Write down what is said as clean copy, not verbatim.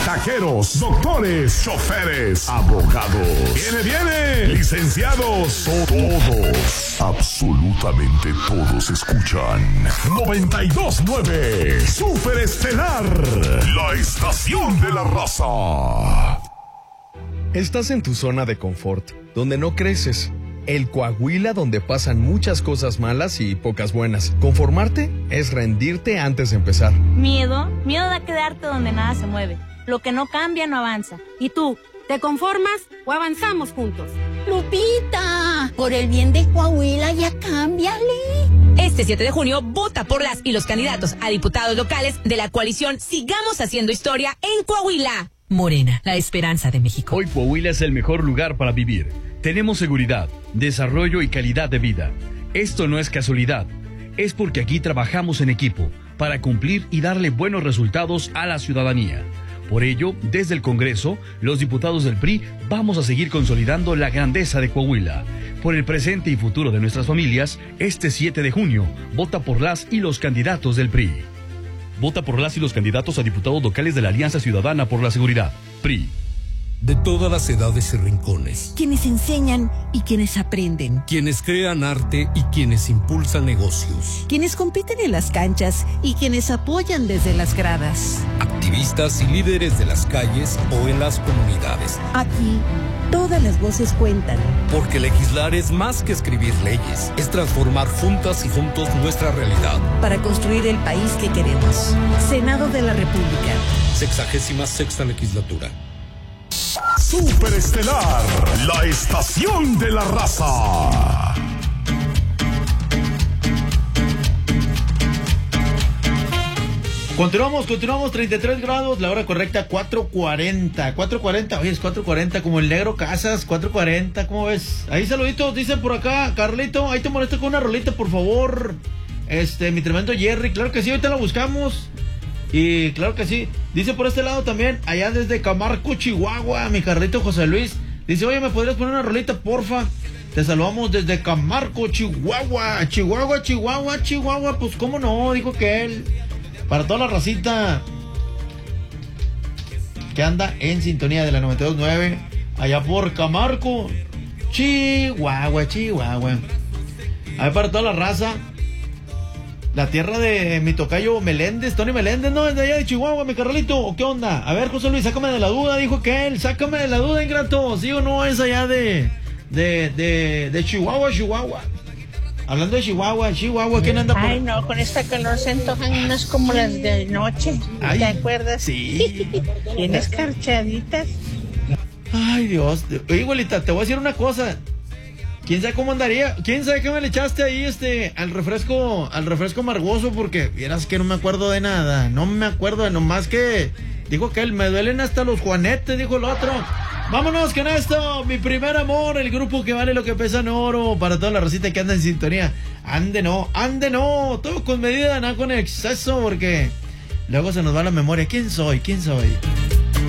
taqueros, doctores, choferes, abogados. Viene, licenciados, todos, absolutamente todos escuchan 92.9 Super Estelar, la estación de la raza. Estás en tu zona de confort, donde no creces. El Coahuila donde pasan muchas cosas malas y pocas buenas. Conformarte es rendirte antes de empezar. Miedo da quedarte donde nada se mueve. Lo que no cambia no avanza. ¿Y tú, te conformas o avanzamos juntos? Lupita, por el bien de Coahuila ya cámbiale. Este 7 de junio, vota por las y los candidatos a diputados locales de la coalición Sigamos Haciendo Historia en Coahuila. Morena, la esperanza de México. Hoy Coahuila es el mejor lugar para vivir. Tenemos seguridad, desarrollo y calidad de vida. Esto no es casualidad. Es porque aquí trabajamos en equipo para cumplir y darle buenos resultados a la ciudadanía. Por ello, desde el Congreso, los diputados del PRI vamos a seguir consolidando la grandeza de Coahuila. Por el presente y futuro de nuestras familias, este 7 de junio, vota por las y los candidatos del PRI. Vota por las y los candidatos a diputados locales de la Alianza Ciudadana por la Seguridad, PRI. De todas las edades y rincones. Quienes enseñan y quienes aprenden. Quienes crean arte y quienes impulsan negocios. Quienes compiten en las canchas y quienes apoyan desde las gradas. Activistas y líderes de las calles o en las comunidades. Aquí, todas las voces cuentan. Porque legislar es más que escribir leyes. Es transformar juntas y juntos nuestra realidad. Para construir el país que queremos. Senado de la República. 66ª legislatura. Super Estelar, la estación de la raza. Continuamos, 33 grados, la hora correcta 4:40, oye, es 4:40 como el negro Casas, 4:40, ¿cómo ves? Ahí saluditos, dicen por acá, Carlito, ahí te molesto con una rolita, por favor. Mi tremendo Jerry, claro que sí, ahorita la buscamos. Y claro que sí, dice por este lado también, allá desde Camargo, Chihuahua, mi Carlito José Luis, dice, oye, ¿me podrías poner una rolita, porfa? Te saludamos desde Camargo, Chihuahua, Chihuahua, pues cómo no, dijo que él, para toda la racita que anda en sintonía de la 92.9, allá por Camargo, Chihuahua, a ver, para toda la raza. La tierra de mi tocayo Meléndez, Tony Meléndez, ¿no? Es de allá de Chihuahua, mi Carlito, ¿o qué onda? A ver, José Luis, sácame de la duda, dijo que él, sácame de la duda, ingrato, ¿sí o no es allá de Chihuahua? Hablando de Chihuahua, ¿quién anda por...? Ay, no, con esta calor se antojan unas como las de noche, Ay, ¿te acuerdas? Sí. Bien escarchaditas. Ay, Dios, oye, abuelita, te voy a decir una cosa... ¿Quién sabe cómo andaría? ¿Quién sabe qué me le echaste ahí al refresco amargoso? Porque vieras que no me acuerdo de nada. No me acuerdo de nomás que dijo que él me duelen hasta los juanetes, dijo el otro. Vámonos con esto, mi primer amor, el grupo que vale lo que pesa en oro, para toda la racita que anda en sintonía. Ande no, todo con medida, nada con exceso, porque luego se nos va la memoria. ¿Quién soy?